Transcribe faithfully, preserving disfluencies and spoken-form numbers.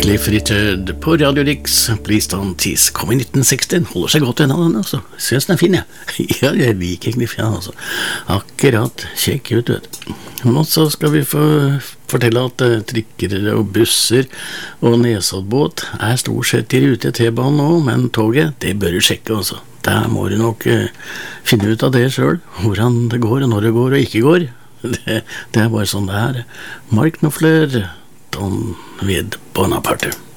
Cliff Richard på Radio Rix, Please Don't Tease, kom i nitten seksti, holder seg godt unna den, altså. Synes den er fin, jeg. Ja, jeg liker Cliff, ja, altså. Akkurat, kjekk ut, vet du. Nå så skal vi få fortelle at uh, trikker og busser og Nesoddbåt er stort sett i rute til banen nå, men toget, det bør du sjekke, altså. Der må du nok uh, finne ut av det selv, hvordan det går, og når det går og ikke går. Det, det er bare sånn det er. Mark Knopfler, Don with Bonaparte.